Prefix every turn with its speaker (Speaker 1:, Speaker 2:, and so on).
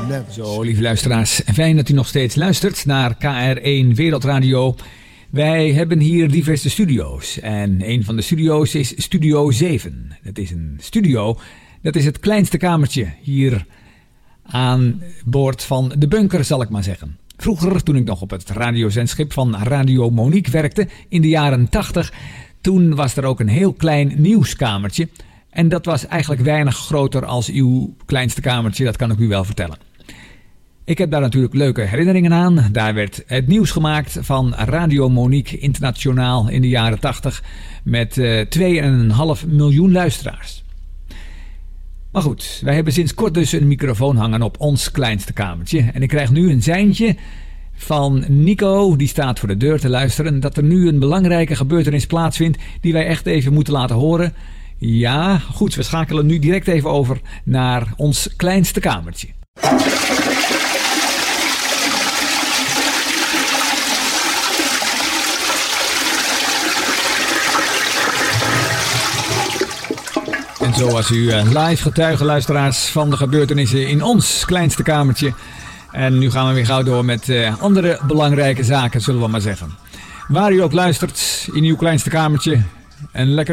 Speaker 1: never.
Speaker 2: Zo, lieve luisteraars, fijn dat u nog steeds luistert naar KR1 Wereldradio. Wij hebben hier diverse studio's en een van de studio's is Studio 7. Dat is een studio, dat is het kleinste kamertje hier aan boord van de bunker, zal ik maar zeggen. Vroeger, toen ik nog op het radiozendschip van Radio Monique werkte in de jaren 80, toen was er ook een heel klein nieuwskamertje. En dat was eigenlijk weinig groter als uw kleinste kamertje, dat kan ik u wel vertellen. Ik heb daar natuurlijk leuke herinneringen aan. Daar werd het nieuws gemaakt van Radio Monique Internationaal in de jaren 80 met 2,5 miljoen luisteraars. Maar goed, wij hebben sinds kort dus een microfoon hangen op ons kleinste kamertje. En ik krijg nu een seintje van Nico, die staat voor de deur te luisteren, dat er nu een belangrijke gebeurtenis plaatsvindt die wij echt even moeten laten horen. Ja, goed, we schakelen nu direct even over naar ons kleinste kamertje. En zo was u live getuige, luisteraars, van de gebeurtenissen in ons kleinste kamertje. En nu gaan we weer gauw door met andere belangrijke zaken, zullen we maar zeggen. Waar u ook luistert, in uw kleinste kamertje, een lekker